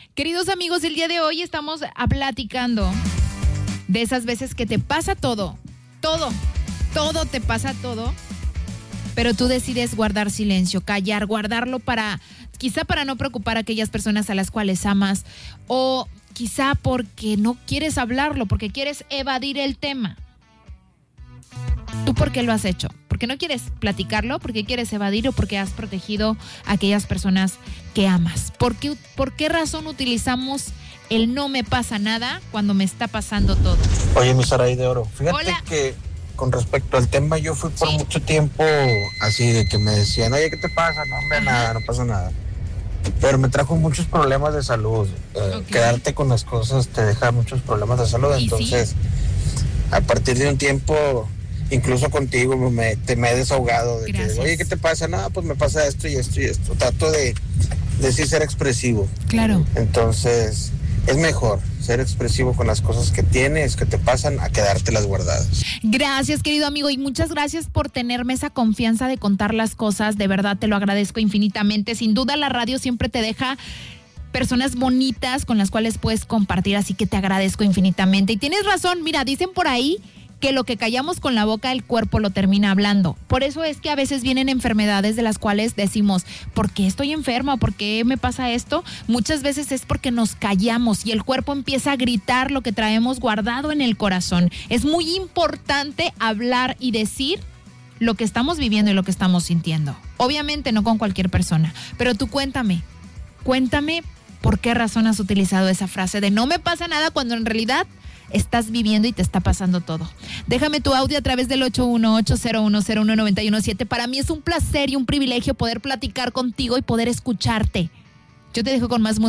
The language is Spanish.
Queridos amigos, el día de hoy estamos platicando de esas veces que te pasa todo te pasa todo, pero tú decides guardar silencio, callar, guardarlo quizá para no preocupar a aquellas personas a las cuales amas, o quizá porque no quieres hablarlo, porque quieres evadir el tema. ¿Tú por qué lo has hecho? ¿Porque no quieres platicarlo? ¿Porque quieres evadir o porque has protegido a aquellas personas que amas? ¿Por qué razón utilizamos el no me pasa nada cuando me está pasando todo? Oye, mi Saray de Oro, fíjate Hola. que con respecto al tema yo fui por mucho tiempo así de que me decían, oye, ¿qué te pasa? No, hombre, nada, no pasa nada. Pero me trajo muchos problemas de salud. Quedarte con las cosas te deja muchos problemas de salud. Entonces, a partir de un tiempo, incluso contigo, me he desahogado de que, oye, ¿qué te pasa? No, pues me pasa esto y esto y esto. Trato de sí ser expresivo. Claro. Entonces, es mejor ser expresivo con las cosas que tienes, que te pasan, a quedártelas guardadas. Gracias, querido amigo, y muchas gracias por tenerme esa confianza de contar las cosas. De verdad, te lo agradezco infinitamente. Sin duda, la radio siempre te deja personas bonitas con las cuales puedes compartir, así que te agradezco infinitamente. Y tienes razón, mira, dicen por ahí que lo que callamos con la boca, el cuerpo lo termina hablando. Por eso es que a veces vienen enfermedades de las cuales decimos, ¿por qué estoy enferma? ¿Por qué me pasa esto? Muchas veces es porque nos callamos y el cuerpo empieza a gritar lo que traemos guardado en el corazón. Es muy importante hablar y decir lo que estamos viviendo y lo que estamos sintiendo. Obviamente no con cualquier persona, pero tú cuéntame por qué razón has utilizado esa frase de no me pasa nada cuando en realidad estás viviendo y te está pasando todo. Déjame tu audio a través del 818-0101-917. Para mí es un placer y un privilegio poder platicar contigo y poder escucharte. Yo te dejo con más música.